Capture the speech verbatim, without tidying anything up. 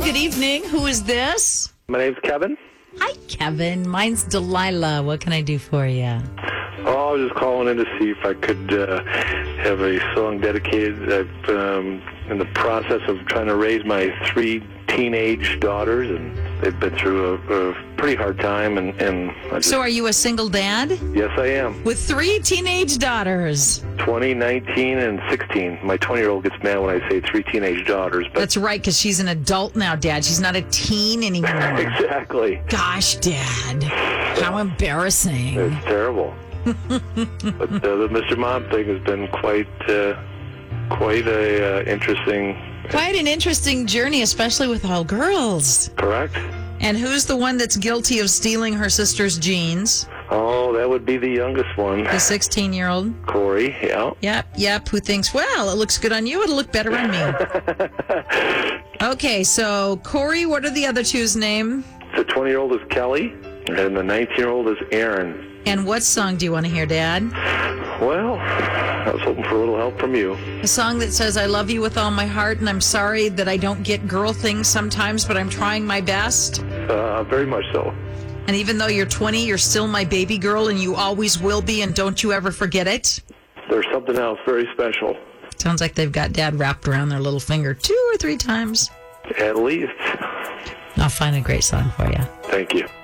Good evening. Who is this? My name's Kevin. Hi, Kevin. Mine's Delilah. What can I do for you? Oh, I was just calling in to see if I could uh, have a song dedicated. I've um, in the process of trying to raise my three teenage daughters, and they've been through a, a pretty hard time. And, and I just, So are you a single dad? yes, I am. With three teenage daughters. twenty, nineteen, and sixteen. My twenty-year-old gets mad when I say three teenage daughters. But That's right, because she's an adult now, Dad. She's not a teen anymore. exactly. Gosh, Dad. How embarrassing. It's terrible. But uh, the Mister Mom thing has been quite, uh, quite a uh, interesting. Quite an interesting journey, especially with all girls. Correct. And who's the one that's guilty of stealing her sister's jeans? Oh, that would be the youngest one, The sixteen-year-old? Corey. Yeah. Yep, yep, who thinks, well, it looks good on you, it'll look better on me. Okay, so Corey, what are the other two's name? The twenty-year-old is Kelly, and the nineteen-year-old is Aaron. And what song do you want to hear, Dad? Well, I was hoping for a little help from you. A song that says, I love you with all my heart, and I'm sorry that I don't get girl things sometimes, but I'm trying my best. Uh, very much so. And even though you're twenty, you're still my baby girl, and you always will be, and don't you ever forget it. There's something else very special. Sounds like they've got Dad wrapped around their little finger two or three times. At least. I'll find a great song for you. Thank you.